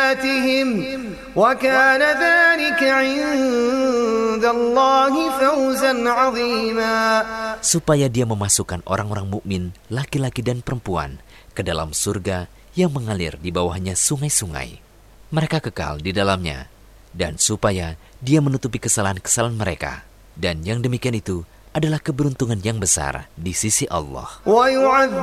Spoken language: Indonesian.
سيئاتهم وكان ذلك عند الله فوزا عظيما. Supaya dia memasukkan orang-orang mukmin, laki-laki dan perempuan, ke dalam surga yang mengalir di bawahnya sungai-sungai. Mereka kekal di dalamnya, dan supaya dia menutupi kesalahan-kesalahan mereka. Dan yang demikian itu adalah keberuntungan yang besar di sisi Allah.